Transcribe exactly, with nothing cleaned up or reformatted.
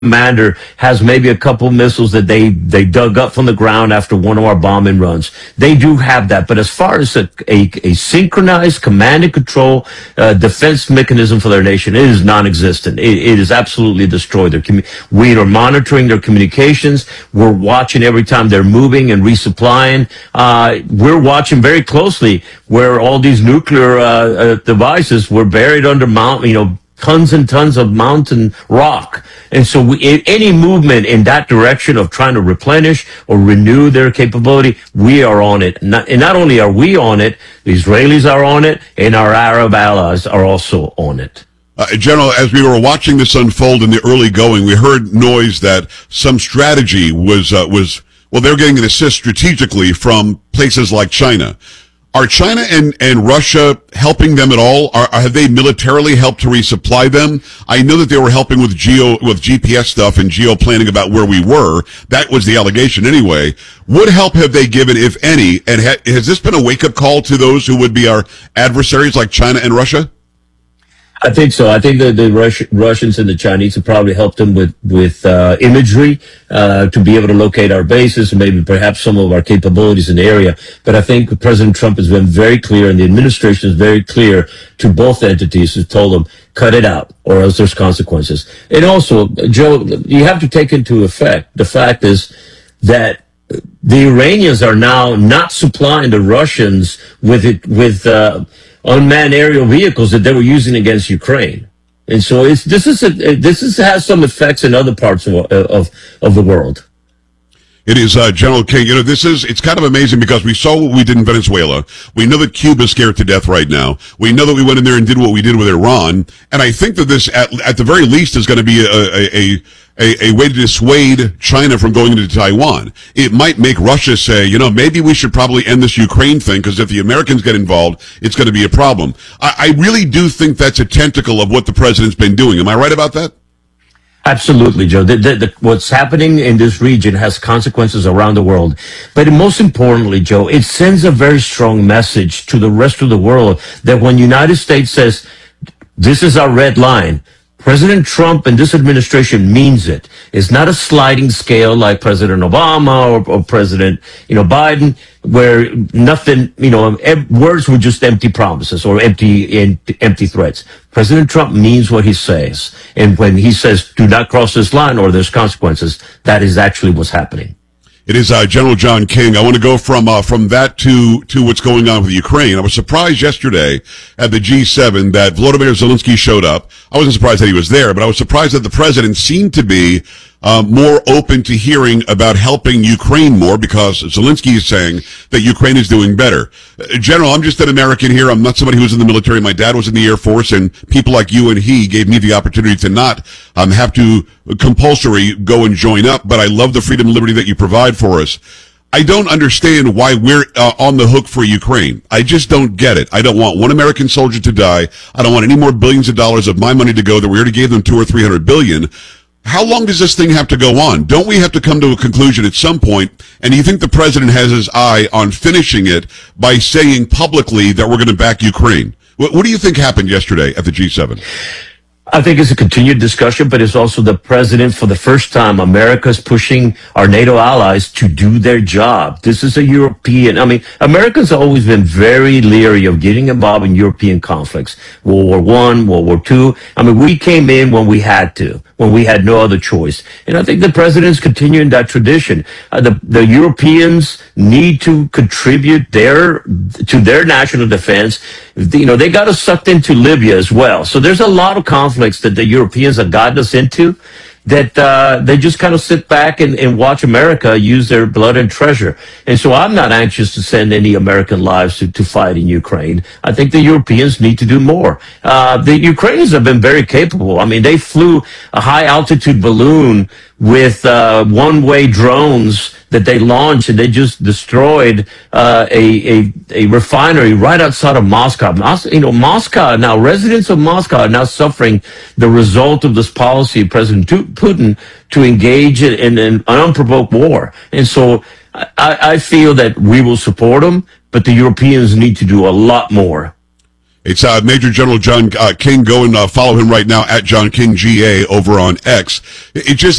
commander has maybe a couple missiles that they, they dug up from the ground after one of our bombing runs. They do have that. But as far as a, a, a synchronized command and control uh, defense mechanism for their nation, it is non-existent. It, it is absolutely destroyed. Their commu- we are monitoring their communications. We're watching every time they're moving and resupplying. Uh, we're watching very closely where all these nuclear uh, uh, devices were buried under mount, you know, tons and tons of mountain rock. And so we, any movement in that direction of trying to replenish or renew their capability, we are on it. Not, and not only are we on it, the Israelis are on it, and our Arab allies are also on it. Uh, General, as we were watching this unfold in the early going, we heard noise that some strategy was, uh, was well, they're getting an assist strategically from places like China. Are China and, and Russia helping them at all? Are, have they militarily helped to resupply them? I know that they were helping with geo, with G P S stuff and geo planning about where we were. That was the allegation anyway. What help have they given, if any? And ha, has this been a wake-up call to those who would be our adversaries like China and Russia? I think so. I think that the Rus- Russians and the Chinese have probably helped them with with uh, imagery uh, to be able to locate our bases and maybe perhaps some of our capabilities in the area. But I think President Trump has been very clear, and the administration is very clear to both entities, who told them, cut it out, or else there's consequences. And also, Joe, you have to take into effect the fact is that the Iranians are now not supplying the Russians with it with. Uh, unmanned aerial vehicles that they were using against Ukraine. And so it's, this is a, this is, has some effects in other parts of, of, of the world. It is, uh, General King. You know, this is, it's kind of amazing because we saw what we did in Venezuela. We know that Cuba's scared to death right now. We know that we went in there and did what we did with Iran. And I think that this, at, at the very least, is going to be a, a, a, a way to dissuade China from going into Taiwan. It might make Russia say, you know, maybe we should probably end this Ukraine thing, because if the Americans get involved, it's going to be a problem. I, I really do think that's a tentacle of what the president's been doing. Am I right about that? Absolutely, Joe. The, the, the, what's happening in this region has consequences around the world. But most importantly, Joe, it sends a very strong message to the rest of the world that when the United States says, this is our red line, President Trump and this administration means it. It's not a sliding scale like President Obama or, or President, you know, Biden, where nothing, you know, words were just empty promises or empty, empty threats. President Trump means what he says. And when he says, do not cross this line or there's consequences, that is actually what's happening. It is uh, General John King. I want to go from uh, from that to to what's going on with Ukraine. I was surprised yesterday at the G seven that Volodymyr Zelensky showed up. I wasn't surprised that he was there, but I was surprised that the president seemed to be uh, more open to hearing about helping Ukraine more, because Zelensky is saying that Ukraine is doing better. Uh, General, I'm just an American here. I'm not somebody who was in the military. My dad was in the Air Force, and people like you and he gave me the opportunity to not um, have to compulsory go and join up, but I love the freedom and liberty that you provide for us. I don't understand why we're uh, on the hook for Ukraine. I just don't get it. I don't want one American soldier to die. I don't want any more billions of dollars of my money to go that we already gave them two or three hundred billion. How long does this thing have to go on? Don't we have to come to a conclusion at some point? And do you think the president has his eye on finishing it by saying publicly that we're going to back Ukraine? What, what do you think happened yesterday at the G seven? I think it's a continued discussion, but it's also the president, for the first time, America's pushing our NATO allies to do their job. This is a European, I mean, Americans have always been very leery of getting involved in European conflicts. World War One, World War Two. I mean, we came in when we had to, when we had no other choice. And I think the president's continuing that tradition. Uh, the, the Europeans need to contribute their, to their national defense. You know, they got us sucked into Libya as well. So there's a lot of conflicts that the Europeans have gotten us into that uh, they just kind of sit back and, and watch America use their blood and treasure. And so I'm not anxious to send any American lives to, to fight in Ukraine. I think the Europeans need to do more. Uh, the Ukrainians have been very capable. I mean, they flew a high-altitude balloon with uh, one-way drones that they launched, and they just destroyed uh, a, a a refinery right outside of Moscow. Mos- you know, Moscow now, residents of Moscow are now suffering the result of this policy of President Putin to engage in, in an unprovoked war. And so I, I feel that we will support them, but the Europeans need to do a lot more. It's uh, Major General John uh, King. Go and uh, follow him right now at John King G A over on X. It just